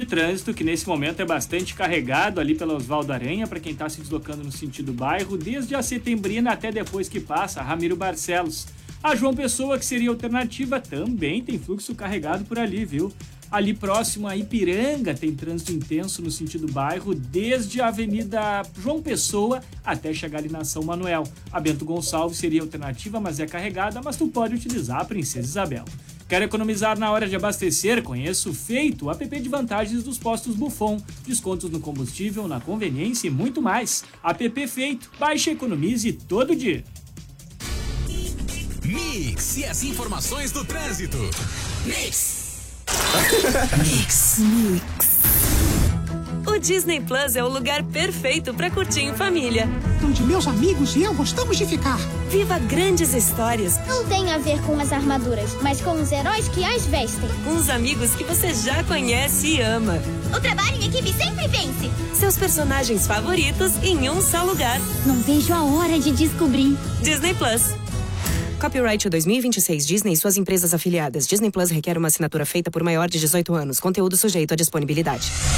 trânsito que nesse momento é bastante carregado ali pela Osvaldo Aranha, para quem está se deslocando no sentido bairro, desde a Setembrina até depois que passa a Ramiro Barcelos. A João Pessoa, que seria alternativa, também tem fluxo carregado por ali, viu? Ali próximo a Ipiranga tem trânsito intenso no sentido bairro, desde a Avenida João Pessoa até chegar ali na São Manuel. A Bento Gonçalves seria alternativa, mas é carregada, mas tu pode utilizar a Princesa Isabel. Quer economizar na hora de abastecer? Conheça o Feito, o app de vantagens dos postos Buffon. Descontos no combustível, na conveniência e muito mais. App Feito, baixe e economize todo dia. Mix e as informações do trânsito. Mix. Mix. O Disney Plus é o lugar perfeito para curtir em família. Onde meus amigos e eu gostamos de ficar. Viva grandes histórias. Não tem a ver com as armaduras, mas com os heróis que as vestem. Com os amigos que você já conhece e ama. O trabalho em equipe sempre vence. Seus personagens favoritos em um só lugar. Não vejo a hora de descobrir. Disney Plus. Copyright 2026 Disney e suas empresas afiliadas. Disney Plus requer uma assinatura feita por maior de 18 anos. Conteúdo sujeito à disponibilidade.